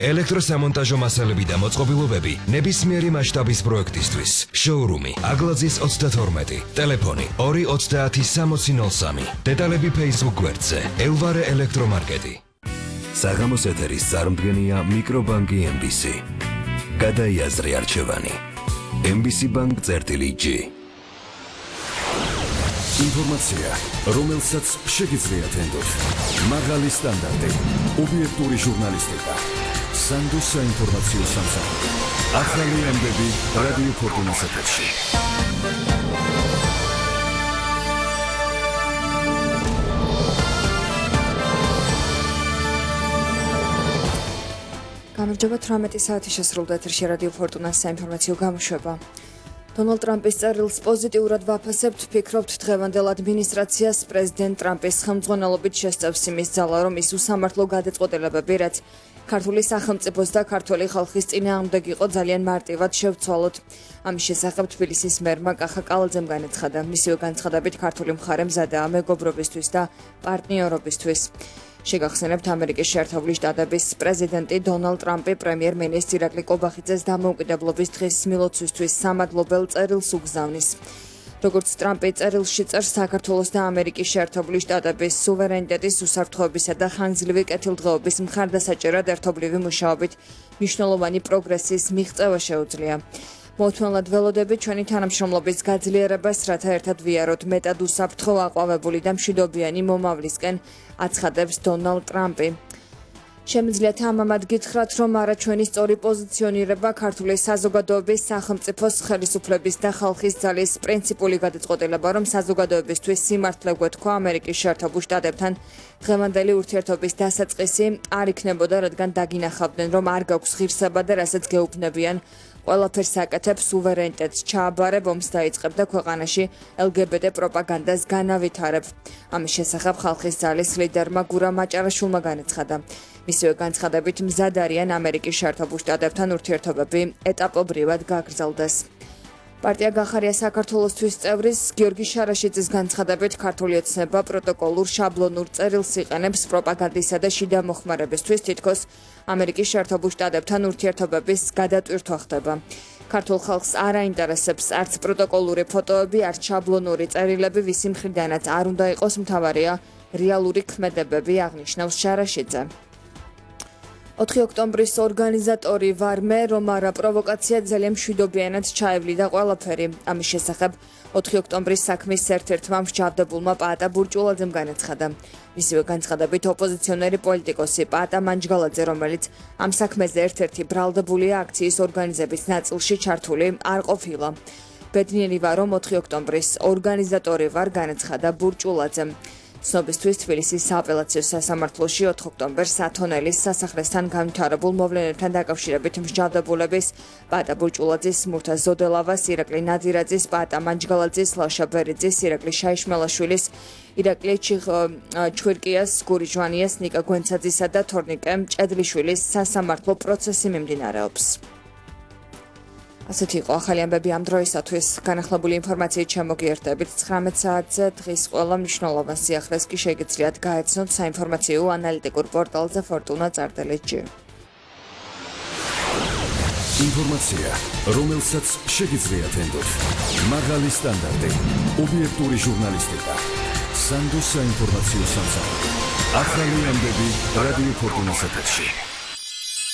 ელექტროსამონტაჟო მასალები და მოწყობილობები ნებისმიერი მასშტაბის პროექტისთვის. შოურუმი აგლაძის 32, ტელეფონი 230-6003. დეტალები Facebook გვერდზე ელვარე ელექტრომარკეტი. საღამოს ეთერის წარმდგენია მიკრობანკი MBC. გადაიაზრე არჩევანი. MBC Bank-G. ინფორმაცია, რომელსაც შეგიძლიათ ენდოთ. მაღალი სტანდარტი, ობიექტური ჟურნალისტიკა. სანდოს საინფორმაციო სამსახური. ახალი ამბები რადიო ფორტუნას ეთერში. გამარჯობა 18 საათი შესრულდა ეთერში რადიო ფორტუნას საინფორმაციო გამოშვება. დონალდ ტრამპის წერილს პოზიტიურად ვაფასებთ, ვფიქრობთ დღევანდელ ადმინისტრაციას პრეზიდენტ ტრამპის ხელმძღვანელობით შესწევს იმის ძალა, რომ ის უსამართლო გადაწყვეტილებები, რაც ქართული სახელმწიფოს და ქართული ხალხის წინააღმდეგ იყო, ძალიან მარტივად შევცვალოთ. ამის შესახებ თბილისის მერმა კახა კალაძემ განაცხადა. მისივე განცხადებით ქართული მხარე მზადაა მეგობრობისთვის და პარტნიორობისთვის. შეგახსენებთ, ამერიკის შეერთებული შტატების პრეზიდენტი დონალდ ტრამპი პრემიერ-მინისტრ ირაკლი კობახიძეს დამოუკიდებლობის დღის მილოცვისთვის სამადლობელ წერილს უგზავნის. როგორც ტრამპი წერილში წერს, საქართველოს და ამერიკის შეერთებული შტატების სუვერენიტეტის უსაფრთხოებისა და ხანგრძლივი კეთილდღეობის მხარდასაჭერად ერთობლივი მუშაობით მნიშვნელოვანი პროგრესის მიღწევა შეუძლია. მოუთმენლად ველოდებით ჩვენი თანამშრომლობის გაძლიერებას, რათა ერთად ვიაროთ მეტად უსაფრთხო, აყვავებული და მშვიდობიანი მომავლისკენ, აცხადებს დონალდ ტრამპი. შემიძლიათ ამამად გითხრათ, რომ არა ჩვენი სწორი პოზიციონირება ქართული საზოგადოების, სახელმწიფოს, ხელისუფლების და ხალხის ძალის პრინციპული გადაწყვეტილება, რომ საზოგადოებისთვის სიმართლე გვეთქვა ამერიკის შეერთებულ შტატებთან დღევანდელი ურთიერთობის დასაწყისი არ იქნებოდა, რადგან დაგინახავდნენ, რომ არ გაქვს ღირსება და რასაც გეუბნებიან, ყველაფერს აკეთებს სუვერენიტეტს ჩააბარებ, ომს დაიწყებ და ქვეყანაში LGBT პროპაგანდას განავითარებ. ამის შესახებ ხალხის ძალის ლიდერმა გურამ აჭარაშვილმა განაცხადა. მისივე განცხადებით მზად არიან ამერიკის შეერთებულ შტატებთან ურთიერთობები ეტაპობრივად გაგრძელდეს. პარტია გახარია საქართველოსთვის წევრის გიორგი შარაშიძის განცხადებით ქართული ოცნება პროტოკოლურ შაბლონურ წერილს იყენებს პროპაგანდისა და შიდა მოხმარებისთვის, თითქოს ამერიკის შეერთებულ შტატებთან ურთიერთობების გადატვირთვა ხდება. ქართულ ხალხს არ აინტერესებს არც პროტოკოლური ფოტოები, არც შაბლონური წერილები, ვისი მხრიდანაც არ უნდა იყოს, მთავარია რეალური ქმედებები, აღნიშნავს შარაშიძე. 4 ოქტომბრის ორგანიზატორი ვარმე რომ არა პროვოკაცია ძალიან მშვიდობიანად ჩაევლიდა ყველაფერი. ამის შესახებ 4 ოქტომბრის საქმის ერთ-ერთმა მსჯავრდებულმა პაატა ბურჭულაძემ განაცხადა. მისივე განცხადებით ოპოზიციონერი პოლიტიკოსი პაატა მანჯგალაძე, რომელიც ამ საქმეზე ერთ-ერთი ბრალდებულია აქციის ორგანიზების ნაწილში ჩართული არ ყოფილა. ბედნიერი ვარ, რომ 4 ოქტომბრის ორგანიზატორი ვარ, განაცხადა ბურჭულაძემ. ცნობისთვის თბილისის სააპელაციო სასამართლოში 4 ოქტომბერს ათონელის სასახლესთან განვითარებულ მოვლენებთან დაკავშირებით მსჯავრდებულების პაატა ბურჭულაძის, მურთა ზოდელავას, ირაკლი ნადირაძის, პაატა მანჯგალაძის, ლაშა ბერიძის, ირაკლი შაიშმელაშვილის, ირაკლი ჩხვირკიას, გური ჟვანიას, ნიკა გვენცაძისა და თორნიკე ჭედლიშვილის სასამართლო პროცესი მიმდინარეობს. ასეთი იყო ახალი ამბები ამ დროისათვის. განახლებული ინფორმაციით შემოგიერთებით 19 საათზე დღის ყველა მნიშვნელოვან სიახლეს კი შეგიძლიათ გაეცნოთ საინფორმაციო ანალიტიკურ პორტალზე fortuna.gr. ინფორმაცია, რომელსაც შეგიძლიათ ენდოთ. მაღალი სტანდარტი, ობიექტური ჟურნალისტიკა. სანდოს საინფორმაციო სამსახური. ახალი ამბები რადიო ფორტუნას ეთერში.